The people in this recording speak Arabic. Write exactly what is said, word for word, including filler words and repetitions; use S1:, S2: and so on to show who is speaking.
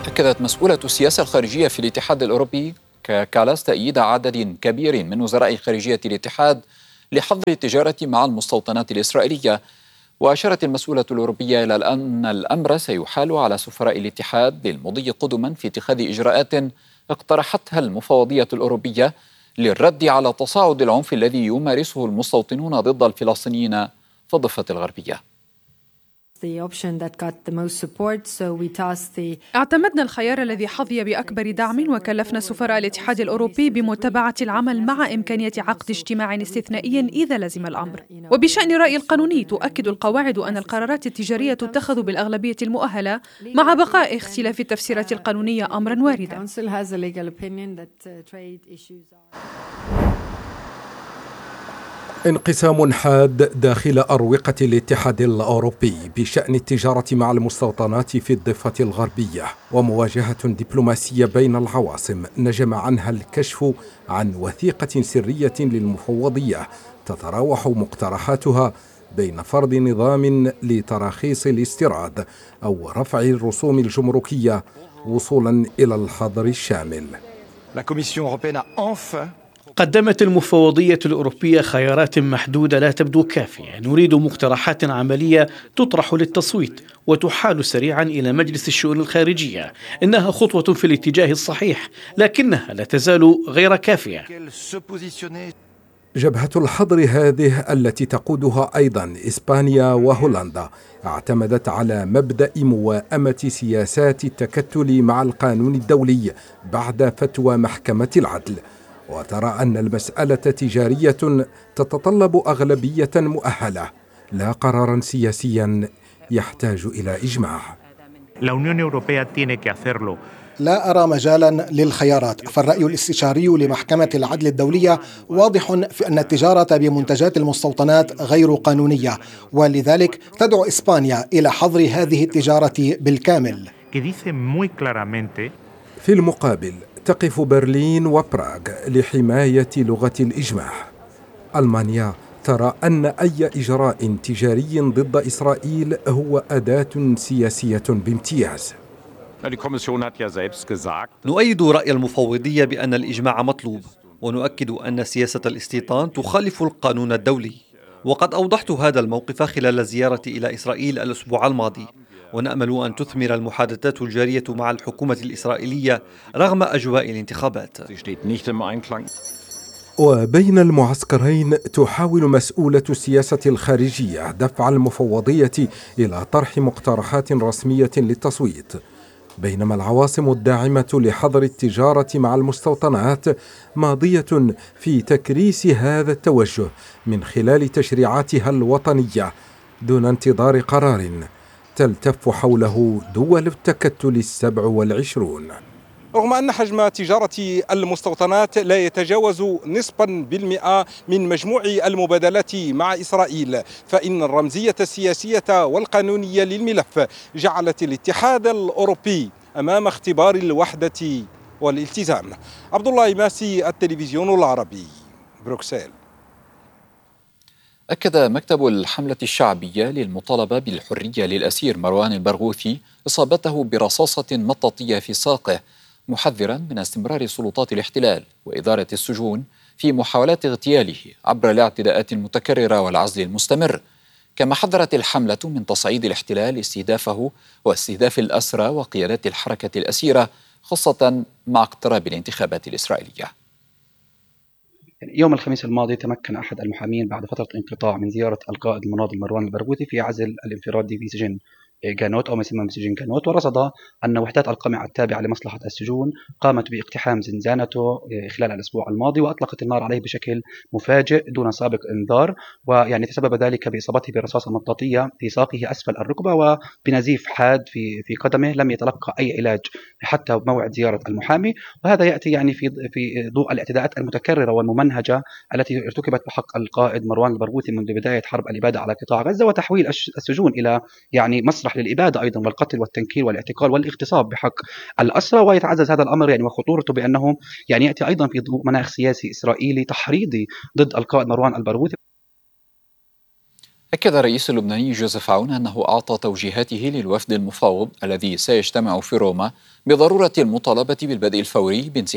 S1: أكدت مسؤولة السياسة الخارجية في الاتحاد الأوروبي كالاس تأييد عدد كبير من وزراء خارجية الاتحاد لحظر التجارة مع المستوطنات الإسرائيلية. وأشارت المسؤولة الأوروبية إلى أن الأمر سيحال على سفراء الاتحاد للمضي قدما في اتخاذ إجراءات اقترحتها المفوضية الأوروبية للرد على تصاعد العنف الذي يمارسه المستوطنون ضد الفلسطينيين في الضفة الغربية.
S2: اعتمدنا الخيار الذي حظي بأكبر دعم، وكلفنا سفراء الاتحاد الأوروبي بمتابعة العمل مع إمكانية عقد اجتماع استثنائي إذا لزم الأمر. وبشأن الرأي القانوني، تؤكد القواعد أن القرارات التجارية تتخذ بالأغلبية المؤهلة مع بقاء اختلاف التفسيرات القانونية أمرا واردا.
S3: انقسام حاد داخل أروقة الاتحاد الأوروبي بشأن التجارة مع المستوطنات في الضفة الغربية، ومواجهة دبلوماسية بين العواصم نجم عنها الكشف عن وثيقة سرية للمفوضية تتراوح مقترحاتها بين فرض نظام لتراخيص الاستيراد أو رفع الرسوم الجمركية وصولا إلى الحظر الشامل.
S4: قدمت المفوضية الأوروبية خيارات محدودة لا تبدو كافية. نريد مقترحات عملية تطرح للتصويت وتحال سريعا إلى مجلس الشؤون الخارجية. إنها خطوة في الاتجاه الصحيح، لكنها لا تزال غير كافية.
S3: جبهة الحظر هذه التي تقودها أيضا إسبانيا وهولندا اعتمدت على مبدأ موائمة سياسات التكتل مع القانون الدولي بعد فتوى محكمة العدل، وترى أن المسألة تجارية تتطلب أغلبية مؤهلة لا قرارا سياسيا يحتاج إلى إجماع.
S5: لا أرى مجالا للخيارات، فالرأي الاستشاري لمحكمة العدل الدولية واضح في أن التجارة بمنتجات المستوطنات غير قانونية، ولذلك تدعو إسبانيا إلى حظر هذه التجارة بالكامل.
S3: في المقابل تقف برلين وبراغ لحماية لغة الإجماع. ألمانيا ترى أن أي إجراء تجاري ضد إسرائيل هو أداة سياسية بامتياز.
S6: نؤيد رأي المفوضية بأن الإجماع مطلوب، ونؤكد أن سياسة الاستيطان تخالف القانون الدولي، وقد أوضحت هذا الموقف خلال زيارتي إلى إسرائيل الأسبوع الماضي. ونأمل أن تثمر المحادثات الجارية مع الحكومة الإسرائيلية رغم أجواء الانتخابات.
S3: وبين المعسكرين تحاول مسؤولة السياسة الخارجية دفع المفوضية إلى طرح مقترحات رسمية للتصويت، بينما العواصم الداعمة لحظر التجارة مع المستوطنات ماضية في تكريس هذا التوجه من خلال تشريعاتها الوطنية دون انتظار قرار تلتف حوله دول التكتل السبع والعشرون.
S7: رغم أن حجم تجارة المستوطنات لا يتجاوز نصفا بالمئة من مجموع المبادلات مع إسرائيل، فإن الرمزية السياسية والقانونية للملف جعلت الاتحاد الأوروبي أمام اختبار الوحدة والالتزام. عبد الله ماسي، التلفزيون العربي، بروكسل.
S1: أكد مكتب الحملة الشعبية للمطالبة بالحرية للأسير مروان البرغوثي إصابته برصاصة مطاطية في ساقه، محذرا من استمرار سلطات الاحتلال وإدارة السجون في محاولات اغتياله عبر الاعتداءات المتكررة والعزل المستمر. كما حذرت الحملة من تصعيد الاحتلال استهدافه واستهداف الأسرى وقيادات الحركة الأسيرة، خاصة مع اقتراب الانتخابات الإسرائيلية.
S8: يوم الخميس الماضي تمكن أحد المحامين بعد فترة انقطاع من زيارة القائد المناضل مروان البرغوثي في عزل الانفرادي في سجن جانوت أو ما يسمى بسجن جانوت، ورصد أن وحدات القمع التابعة لمصلحة السجون قامت باقتحام زنزانته خلال الأسبوع الماضي وأطلقت النار عليه بشكل مفاجئ دون سابق إنذار، ويعني تسبب ذلك بإصابته برصاصة مطاطية في ساقه أسفل الركبة وبنزيف حاد في في قدمه. لم يتلقى أي علاج حتى موعد زيارة المحامي، وهذا يأتي يعني في في ضوء الاعتداءات المتكررة والممنهجة التي ارتكبت بحق القائد مروان البرغوثي منذ بداية حرب الإبادة على قطاع غزة، وتحويل السجون إلى يعني مسرح للإبادة أيضا والقتل والتنكيل والاعتقال والاغتصاب بحق الأسرى. ويتعزز هذا الأمر يعني وخطورته بأنه يعني يأتي أيضا في ضوء مناخ سياسي إسرائيلي تحريضي ضد القائد مروان البرغوثي.
S1: أكد الرئيس اللبناني جوزيف عون أنه أعطى توجيهاته للوفد المفاوض الذي سيجتمع في روما بضرورة المطالبة بالبدء الفوري بانسحاب